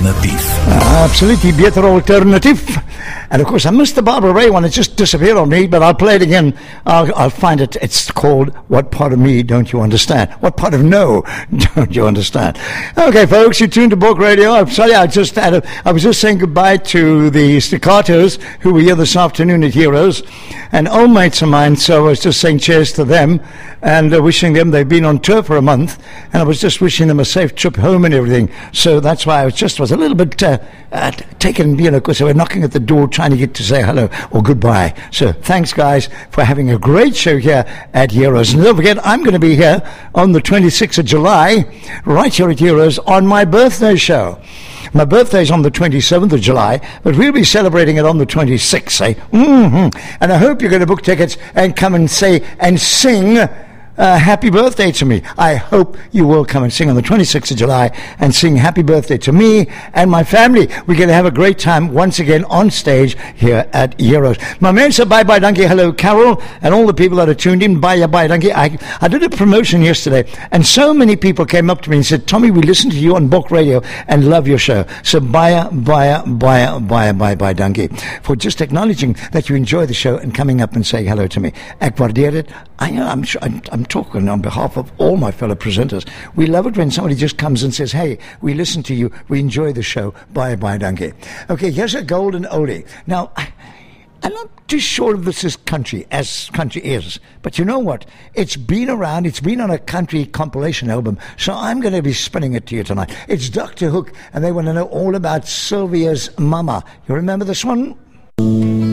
Alternatief. Absolutely better alternative. And of course, I missed the Barbara Ray one. It just disappeared on me, but I'll play it again. I'll find it. It's called What Part of Me Don't You Understand? What part of no don't you understand? Okay, folks, you tuned to Book Radio. I'm sorry, I was just saying goodbye to the Staccatos who were here this afternoon at Heroes, and old mates of mine, so I was just saying cheers to them and wishing them, they've been on tour for a month, and I was just wishing them a safe trip home and everything. So that's why I was a little bit taken, because they were knocking at the door trying to get to say hello or goodbye. So thanks, guys, for having a great show here at Heroes. And don't forget, I'm going to be here on the 26th of July, right here at Heroes, on my birthday show. My birthday's on the 27th of July, but we'll be celebrating it on the 26th, eh? And I hope you're going to book tickets and come and say and sing happy birthday to me. I hope you will come and sing on the 26th of July and sing happy birthday to me and my family. We're going to have a great time once again on stage here at Heroes. My man said bye-bye, donkey. Hello, Carol, and all the people that are tuned in. Bye-bye, donkey. I did a promotion yesterday, and so many people came up to me and said, Tommy, we listen to you on Book Radio and love your show. So bye-bye, donkey, for just acknowledging that you enjoy the show and coming up and saying hello to me. Ek waardeer dit. I'm talking on behalf of all my fellow presenters. We love it when somebody just comes and says, hey, we listen to you, we enjoy the show, bye-bye, donkey. Okay, here's a golden oldie. Now, I'm not too sure if this is country, as country is, but you know what? It's been around, it's been on a country compilation album, so I'm going to be spinning it to you tonight. It's Dr. Hook, and they want to know all about Sylvia's mama. You remember this one?